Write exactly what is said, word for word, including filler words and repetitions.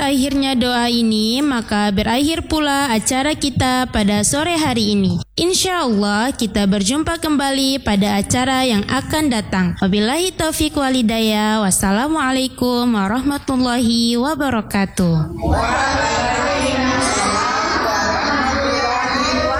berakhirnya doa ini, maka berakhir pula acara kita pada sore hari ini. Insya Allah kita berjumpa kembali pada acara yang akan datang. Wabillahi taufiq walhidayah. Wassalamualaikum warahmatullahi wabarakatuh.